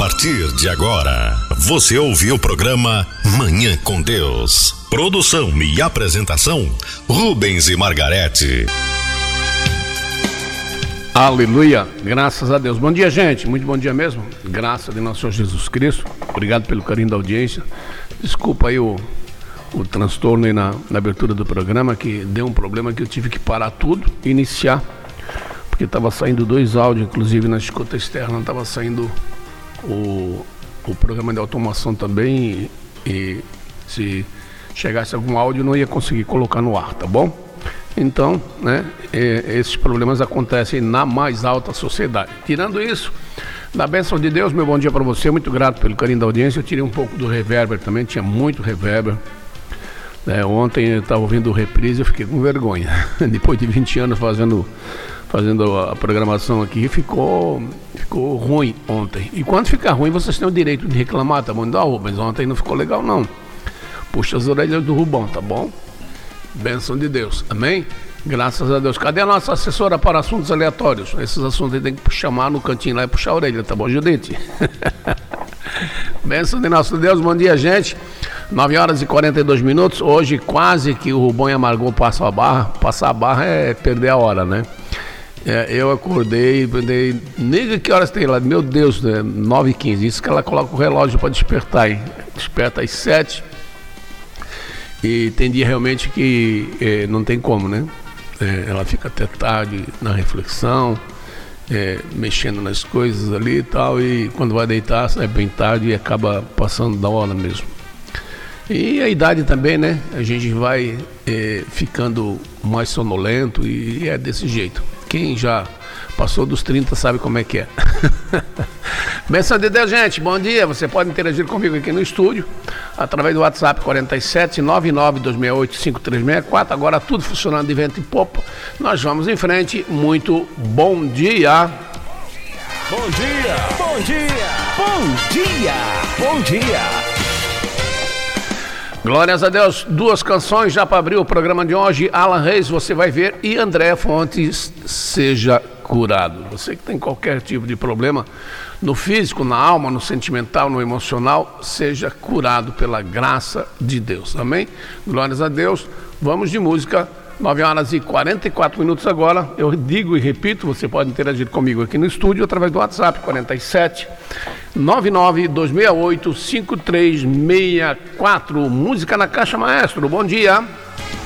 partir de agora, você ouviu o programa Manhã com Deus. Produção e apresentação, Rubens e Margarete. Aleluia, graças a Deus. Bom dia, gente, muito bom dia mesmo. Graças de nosso Senhor Jesus Cristo. Obrigado pelo carinho da audiência. Desculpa aí o transtorno aí na abertura do programa, que deu um problema que eu tive que parar tudo e iniciar, porque estava saindo dois áudios, inclusive na escuta externa estava saindo o programa de automação também, e se chegasse algum áudio não ia conseguir colocar no ar, tá bom? Então, né, esses problemas acontecem na mais alta sociedade. Tirando isso, na bênção de Deus, meu bom dia para você, muito grato pelo carinho da audiência. Eu tirei um pouco do reverber também, tinha muito reverber. Ontem eu estava ouvindo o reprise e eu fiquei com vergonha. Depois de 20 anos fazendo a programação aqui, ficou ruim ontem. E quando ficar ruim, vocês têm o direito de reclamar, tá bom? Não, mas ontem não ficou legal não. Puxa as orelhas do Rubão, tá bom? Bênção de Deus, amém? Graças a Deus. Cadê a nossa assessora para assuntos aleatórios? Esses assuntos aí tem que chamar no cantinho lá e puxar a orelha, tá bom, Judite? Bênção de nosso Deus, bom dia, gente. 9 horas e 42 minutos. Hoje quase que o Rubão e a Margot passam a barra. Passar a barra é perder a hora, né? Eu acordei, nem que horas tem lá? Meu Deus, 9h15. Isso que ela coloca o relógio para despertar, hein? Desperta às 7. E tem dia realmente que não tem como, né? Ela fica até tarde na reflexão, mexendo nas coisas ali e tal, e quando vai deitar é bem tarde e acaba passando da hora mesmo. E a idade também, né? A gente vai ficando mais sonolento e é desse jeito. Quem já passou dos 30 sabe como é que é. Bênção de Deus, gente, bom dia. Você pode interagir comigo aqui no estúdio através do WhatsApp 4799-268-5364. Agora tudo funcionando de vento e popa. Nós vamos em frente. Muito bom dia. Bom dia, bom dia, bom dia, bom dia. Glórias a Deus, 2 canções já para abrir o programa de hoje. Alan Reis, você vai ver, e André Fontes, seja curado. Você que tem qualquer tipo de problema no físico, na alma, no sentimental, no emocional, seja curado pela graça de Deus, amém? Glórias a Deus, vamos de música. 9 horas e 44 minutos agora. Eu digo e repito, você pode interagir comigo aqui no estúdio através do WhatsApp 4799-268-5364. Música na Caixa, maestro. Bom dia.